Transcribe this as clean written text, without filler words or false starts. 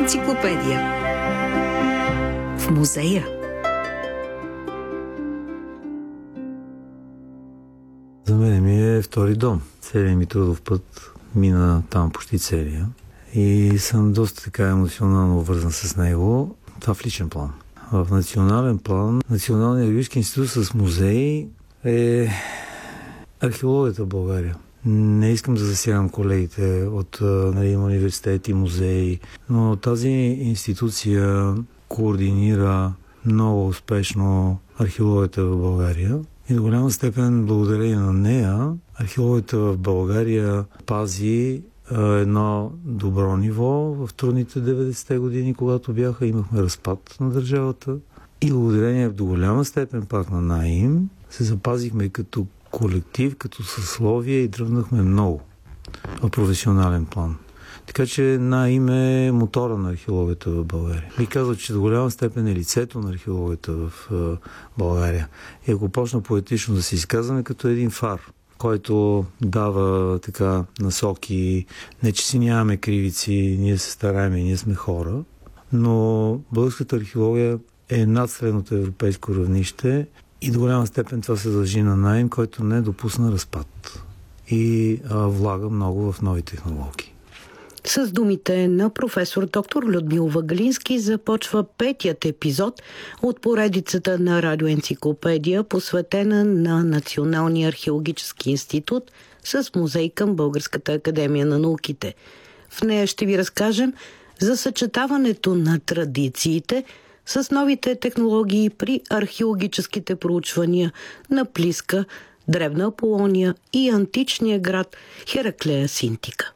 Радиоенциклопедия. В музея. За мен ми е втори дом. Целият ми трудов път мина там почти целия. И съм доста така емоционално вързан с него. Това в личен план. В национален план, Националният археологически институт с музей е археологията в България. Не искам да засягам колегите от университети, музеи, но тази институция координира много успешно археологията в България. И до голяма степен, благодарение на нея, археологията в България пази едно добро ниво в трудните 90-те години, когато имахме разпад на държавата. И благодарение до голяма степен пак на НАИМ се запазихме като колектив, като съсловие и дръпнахме много в професионален план. Така че НАИМ е мотора на археологията в България. Би казал, че до голяма степен е лицето на археологията в България. И ако почна поетично да се изказваме като един фар, който дава така насоки, не че си нямаме кривици, ние се стараем и ние сме хора, но българската археология е над средното европейско равнище и до голяма степен това се дължи на НАИМ, който не допусна разпад и влага много в нови технологии. С думите на професор доктор Людмил Въглински започва 5-тият епизод от поредицата на Радиоенциклопедия, посветена на Националния археологически институт с музей към Българската академия на науките. В нея ще ви разкажем за съчетаването на традициите с новите технологии при археологическите проучвания на Плиска, Древна Аполония и античния град Хераклея Синтика.